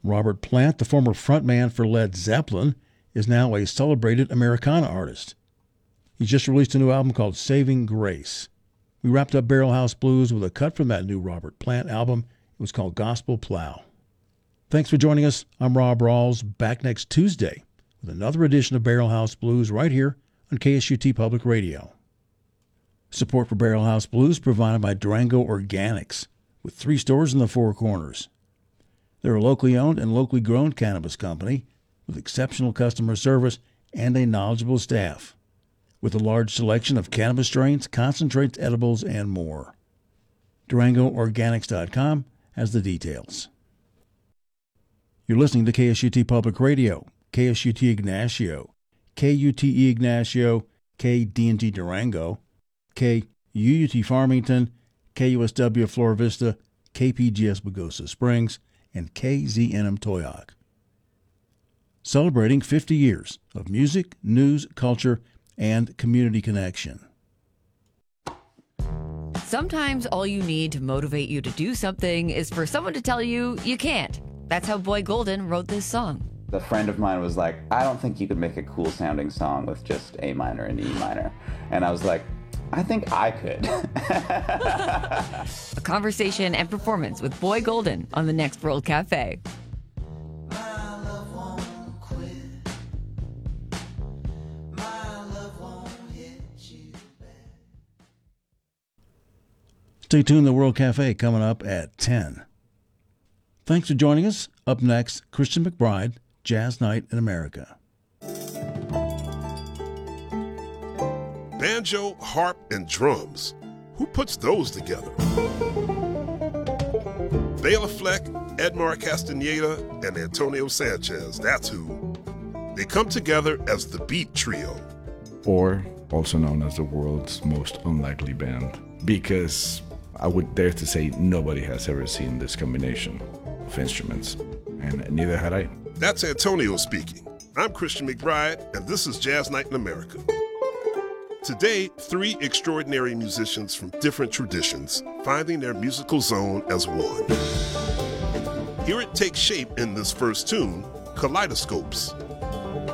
Robert Plant, the former frontman for Led Zeppelin, is now a celebrated Americana artist. He just released a new album called Saving Grace. We wrapped up Barrel House Blues with a cut from that new Robert Plant album. It was called Gospel Plow. Thanks for joining us. I'm Rob Rawls, back next Tuesday with another edition of Barrel House Blues right here on KSUT Public Radio. Support for Barrel House Blues provided by Durango Organics, with 3 stores in the Four Corners. They're a locally owned and locally grown cannabis company with exceptional customer service and a knowledgeable staff, with a large selection of cannabis strains, concentrates, edibles, and more. DurangoOrganics.com has the details. You're listening to KSUT Public Radio, KSUT Ignacio, KUTE Ignacio, KDNG Durango, KUUT Farmington, KUSW Flora Vista, KPGS Pagosa Springs, and KZNM Toyoak. Celebrating 50 years of music, news, culture, and community connection. Sometimes all you need to motivate you to do something is for someone to tell you you can't. That's how Boy Golden wrote this song. A friend of mine was like, I don't think you could make a cool sounding song with just A minor and E minor. And I was like, I think I could. A conversation and performance with Boy Golden on the next World Cafe. Stay tuned, the World Cafe coming up at 10. Thanks for joining us. Up next, Christian McBride, Jazz Night in America. Banjo, harp, and drums. Who puts those together? Bela Fleck, Edmar Castaneda, and Antonio Sanchez. That's who. They come together as the Beat Trio. Or also known as the world's most unlikely band. Because I would dare to say nobody has ever seen this combination of instruments. And neither had I. That's Antonio speaking. I'm Christian McBride, and this is Jazz Night in America. Today, 3 extraordinary musicians from different traditions finding their musical zone as one. Here it takes shape in this first tune, Kaleidoscopes.